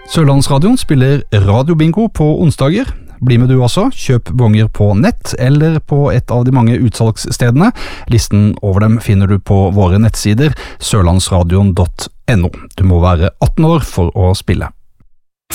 Sørlandsradioen spiller radiobingo på onsdager. Bli med du også, kjøp bonger på nett eller på et av de mange utsalgsstedene. Listen over dem finner du på våre nettsider sørlandsradion.no. Du må være 18 år for å spille.